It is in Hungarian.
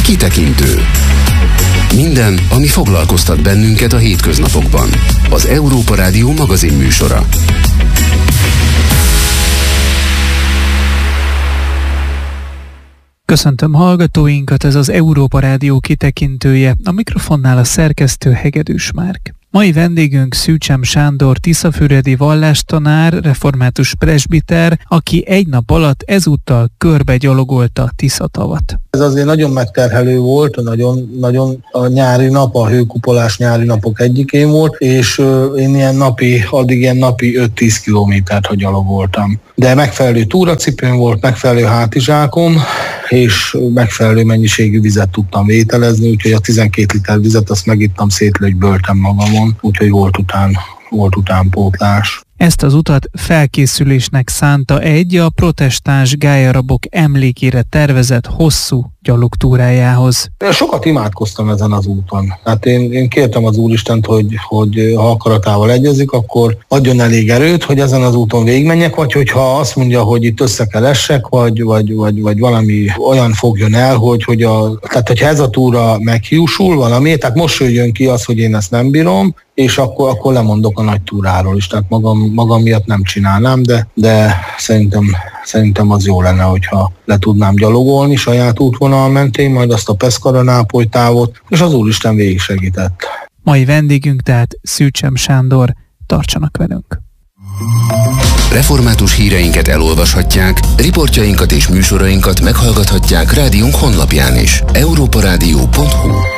Kitekintő. Minden, ami foglalkoztat bennünket a hétköznapokban. Az Európa Rádió magazin műsora. Köszöntöm hallgatóinkat, ez az Európa Rádió kitekintője, a mikrofonnál a szerkesztő Hegedűs Márk. Mai vendégünk Szűcsem Sándor tiszafüredi vallástanár, református presbiter, aki egy nap alatt ezúttal körbegyalogolta a Tiszatavat. Ez azért nagyon megterhelő volt, nagyon a nyári nap, a hőkupolás nyári napok egyikén volt, és én addig ilyen napi 5-10 kilométert gyalogoltam. De megfelelő túracipőm volt, megfelelő hátizsákom, és megfelelő mennyiségű vizet tudtam vételezni, úgyhogy a 12 liter vizet azt megittam, szétlögyböltem magamon, úgyhogy volt utánpótlás. Ezt az utat felkészülésnek szánta a protestáns gályarabok emlékére tervezett hosszú gyalogtúrájához. Sokat imádkoztam ezen az úton. Hát én kértem az Úristent, hogy ha akaratával egyezik, akkor adjon elég erőt, hogy ezen az úton végigmenjek, vagy hogyha azt mondja, hogy itt össze kell essek, vagy valami olyan fogjon el, tehát hogyha ez a túra meghiúsul valami, tehát most jön ki az, hogy én ezt nem bírom, és akkor lemondok a nagy túráról is. Tehát magam miatt nem csinálnám, de szerintem az jó lenne, hogyha le tudnám gyalogolni saját útvonal mentén, majd azt a Peszkara-Nápoly távot, és az Úristen végig segített. Mai vendégünk tehát Szűcsem Sándor, tartsanak velünk! Református híreinket elolvashatják, riportjainkat és műsorainkat meghallgathatják rádiónk honlapján is. europaradio.hu